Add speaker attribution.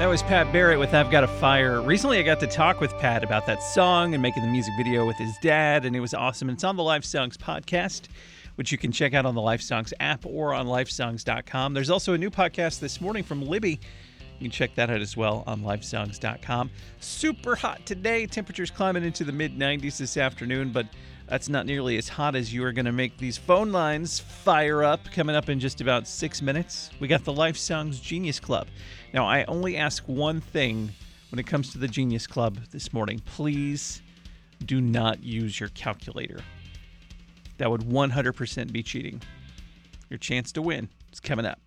Speaker 1: That was Pat Barrett with I've Got a Fire. Recently, I got to talk with Pat about that song and making the music video with his dad, and it was awesome. It's on the Life Songs podcast, which you can check out on the Life Songs app or on lifesongs.com. There's also a new podcast this morning from Libby. You can check that out as well on lifesongs.com. Super hot today. Temperatures climbing into the mid-90s this afternoon, but that's not nearly as hot as you are going to make these phone lines fire up. Coming up in just about 6 minutes, we got the Life Songs Genius Club. Now, I only ask one thing when it comes to the Genius Club this morning. Please do not use your calculator. That would 100% be cheating. Your chance to win is coming up.